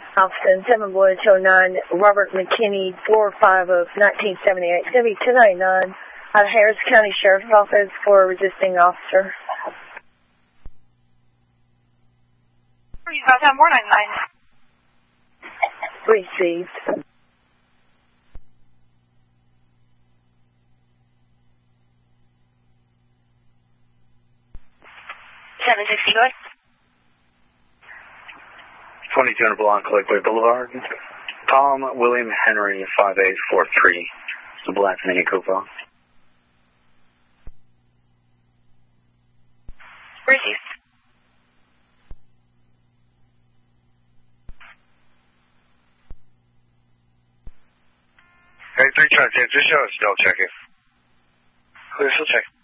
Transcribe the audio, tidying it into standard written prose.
Austin, 7 Boys 09, Robert McKinney, 4-5 of 1978, W299, out of Harris County Sheriff's Office for a resisting officer. 499. Received. 760, go ahead. 2200 Blanc, Lakeway Boulevard. Tom William Henry 5843. The Black Mini Cooper. Received. Hey, 3 Charge, just show us, still check it. Clear, still check.